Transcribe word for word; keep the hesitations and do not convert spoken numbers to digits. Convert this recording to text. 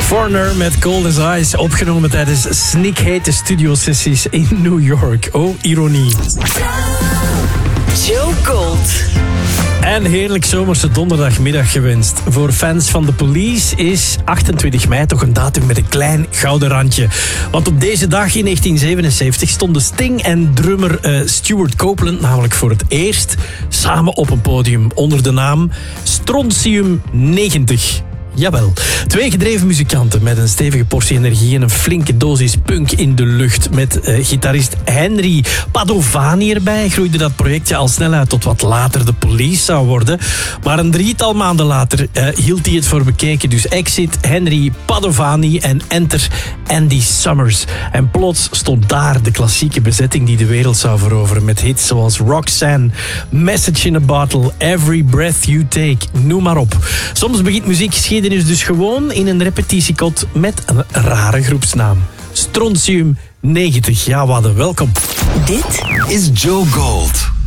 Foreigner met Cold as Ice, opgenomen tijdens snikhete studiosessies in New York. Oh, ironie. Joe Gold. En heerlijk zomerse donderdagmiddag gewenst. Voor fans van The Police is achtentwintig mei toch een datum met een klein gouden randje. Want op deze dag in negentien zevenenzeventig stonden Sting en drummer uh, Stuart Copeland namelijk voor het eerst samen op een podium onder de naam Strontium negentig. Jawel. Twee gedreven muzikanten met een stevige portie energie en een flinke dosis punk in de lucht. Met uh, gitarist Henry Padovani erbij groeide dat projectje al snel uit tot wat later de Police zou worden. Maar een drietal maanden later uh, hield hij het voor bekeken. Dus exit Henry Padovani en enter Andy Summers. En plots stond daar de klassieke bezetting die de wereld zou veroveren. Met hits zoals Roxanne, Message in a Bottle, Every Breath You Take, noem maar op. Soms begint muziek is dus gewoon in een repetitiekot met een rare groepsnaam. Strontium negentig. Ja, wat een welkom. Dit is Joe Gold.